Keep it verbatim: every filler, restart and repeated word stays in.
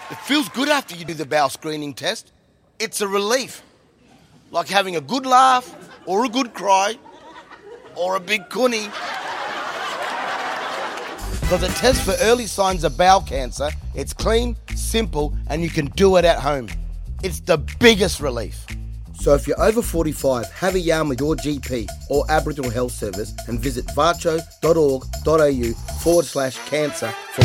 It feels good after you do the bowel screening test. It's a relief. Like having a good laugh, or a good cry, or a big cunny. Because a test for early signs of bowel cancer, it's clean, simple, and you can do it at home. It's the biggest relief. So if you're over forty-five, have a yarn with your G P or Aboriginal Health Service and visit varcho.org.au forward slash cancer for